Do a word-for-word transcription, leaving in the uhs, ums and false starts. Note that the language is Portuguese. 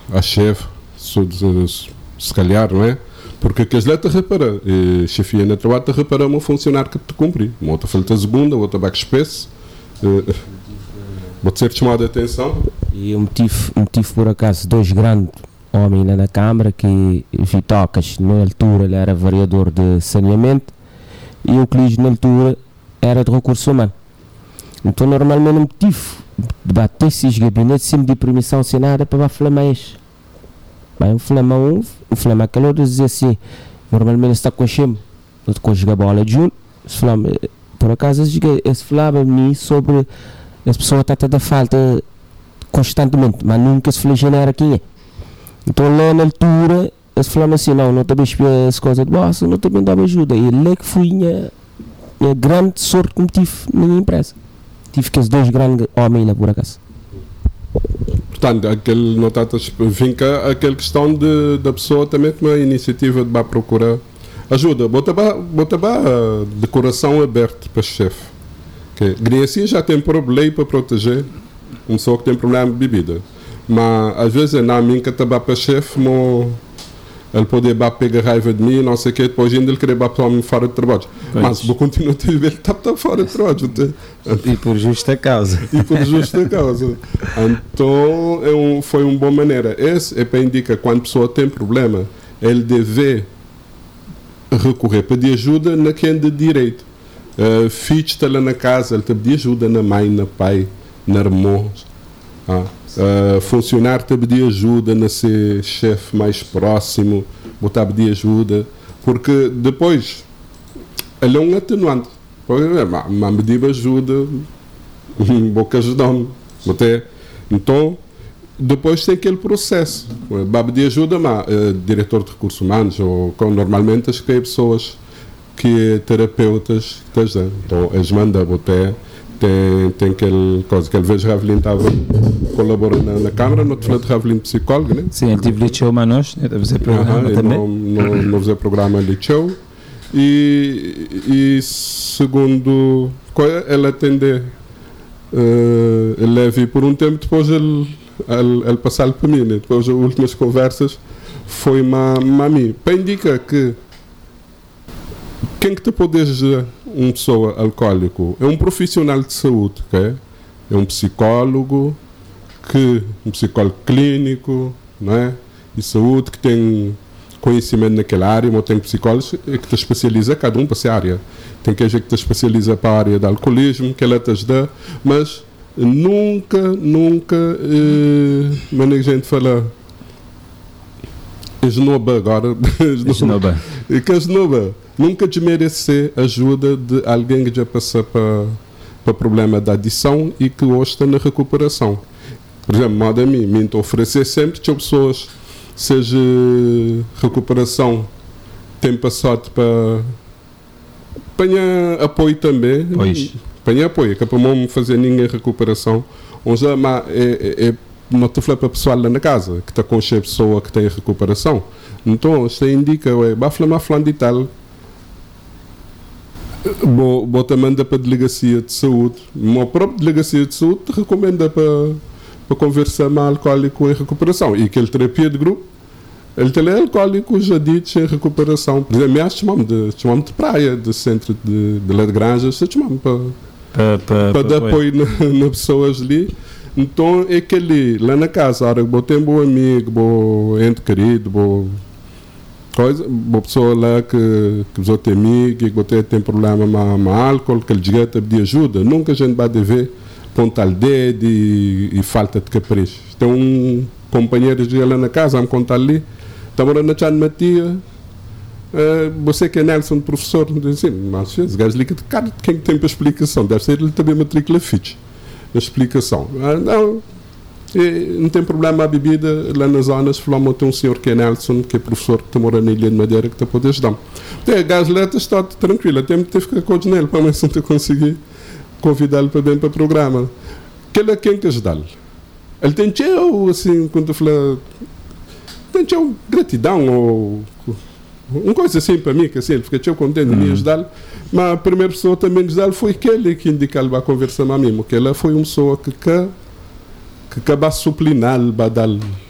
a chefe, se calhar, não é? Porque que as letras repara, e chefia na trabalho te repara uma funcionário que te cumpre, uma outra falta segunda, outra back espécie, pode ser chamado a atenção. E o motivo, motivo por acaso, dois grandes homens lá na Câmara, que Vitocas, na altura, ele era vereador de saneamento, e o Clis, na altura, era de recursos humanos. Então, normalmente, o motivo de bater esses gabinetes sempre de permissão assinada para falar este. Bem, o flama um, o flama aquele outro dizia assim, normalmente está com o chemo, outro com jogar bola de junto, por acaso esse falava me sobre as pessoas que estão da falta constantemente, mas nunca se flagela quem é. Então lá na altura, eles falavam assim, não, não também espia as coisas de bossa, não também dava ajuda, e lá que foi minha, minha grande sorte que me tive na minha empresa. Tive que os dois grandes homens lá por acaso. Portanto, aquele notatas vinca aquela questão de, da pessoa também com uma iniciativa de procurar ajuda. Bota a decoração aberta para o chefe. Okay. Grécia já tem problema para proteger uma pessoa que tem problema de bebida. Mas às vezes na minha que está para o chefe, ele pode pegar raiva de mim, não sei o que, depois ainda ele querer bater fora de trabalho. Pois. Mas vou continuar a ver, ele está fora de trabalho. E por justa causa. E por justa causa. Então, é um, foi uma boa maneira. Esse é para indicar que quando a pessoa tem problema, ele deve recorrer, pedir ajuda na quem de direito. Uh, filho está lá na casa, ele te pedir ajuda na mãe, na pai, na irmã. Ah. Uh, funcionário te pedir ajuda na ser chefe mais próximo, botar a pedir ajuda, porque depois ele é um atenuante. Mas me pedir ajuda, vou que ajudar-me. Então, depois tem aquele processo. Vai pedir ajuda, mas uh, diretor de recursos humanos, ou como normalmente as que é pessoas que terapeutas que estão. Então, eles mandam botar. Tem, tem aquele coisa que ele vez Ravelin estava colaborando na, na Câmara, não te falei de Ravelin psicólogo, né? Sim, ele tive liceu manos, né? Deve fazer programa uh-huh, também. Não, não, não fazer programa liceu. E, e segundo, ele atende, uh, ele leve por um tempo, depois ele, ele, ele passar para mim, né? Depois as últimas conversas foi a mim. Para indicar que quem que te pode ajudar uma pessoa alcoólico é um profissional de saúde, okay? É um psicólogo, que, um psicólogo clínico, não é? E saúde, que tem conhecimento naquela área, mas tem psicólogos que te especializa, cada um para essa área. Tem que gente que te especializa para a área do alcoolismo, que ela te ajuda, mas nunca, nunca, eh, mas a gente fala esnoba agora, esnoba, e que esnoba. Nunca desmerecer a ajuda de alguém que já passou para, para problema da adição e que hoje está na recuperação. Por exemplo, modo a mim, me oferecer sempre que as pessoas, seja recuperação, tem passado para apanhar apoio também. Pois. Apanhar apoio, que é para não fazer ninguém recuperação. Onde é, é, é, não estou falando para o pessoal lá na casa, que está com a pessoa que tem a recuperação. Então, isso indica, é, vai falar falando de tal. Bota manda para a delegacia de saúde, uma própria delegacia de saúde te recomenda para, para conversar com alcoólico em recuperação. E aquele terapia de grupo, ele tem alcoólico já dito em recuperação. Por exemplo, me chamamos de, chamamos de praia, de centro de, de Ladranjas, chamamos para, para, para, para dar apoio nas na pessoas ali. Então é aquele, lá na casa, a hora que botei um bom amigo, bom ente querido, bom. Coisa, uma pessoa lá que que você tem amigo, que você tem problema com álcool, que ele diga te pedir ajuda, nunca a gente vai dever pontar o dedo e, e falta de capricho. Tem um companheiro de lá na casa, vamos contar ali, está morando na Tchan Matia, uh, você que é Nelson, professor, diz assim, mas esse gajo liga de cara, quem tem para explicação? Deve ser ele também matrícula fixe, a explicação. Uh, não, E não tem problema a bebida lá nas zonas. Falamos tem um senhor que é Nelson, que é professor que mora na Ilha de Madeira, que te pode ajudar. Tem gás letas, está tranquilo. Até me teve que ficar com ele para mais não conseguir convidá-lo para bem para o programa. Que ele é quem que ajudá-lo. Ele tem tchau, assim, quando fala, tem tchau gratidão ou uma coisa assim para mim, que assim, ele fica tchau contente de me ajudá-lo. Mas a primeira pessoa também ajudá-lo foi aquele que indicou para conversar comigo, que ela foi uma pessoa que que que acaba suplinar, badal